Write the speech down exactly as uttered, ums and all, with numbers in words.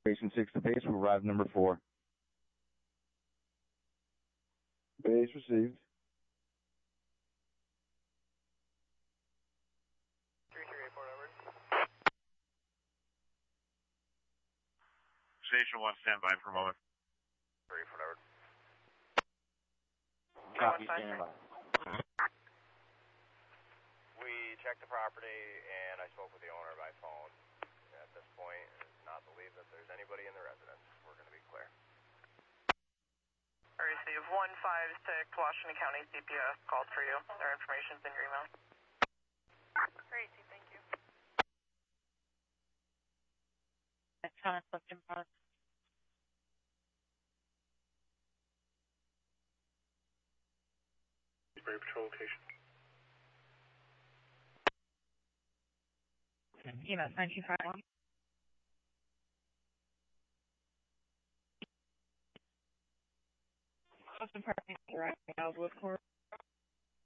Station six to base, will arrive number four. Base received. three three eight four, over. Station one, stand by for a moment. three four, over. Copy, stand by. We checked the property, and I spoke with the owner by phone. At this point, I do not believe that there's anybody in the residence. We're going to be clear. I received one five six, Washington County C P S called for you. Their information's in your email. Great, thank you. Electronic booking process. Brave Patrol location. E M S nine two five one. Austin Park, right now, Woodcourt.